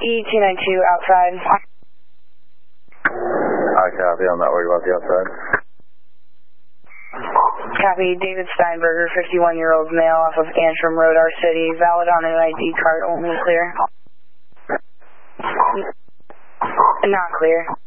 E292 outside. I copy, I'm not worried about the outside. Copy, David Steinberger, 51-year-old male off of Antrim Road, our city, valid on an ID card, only clear. Not clear.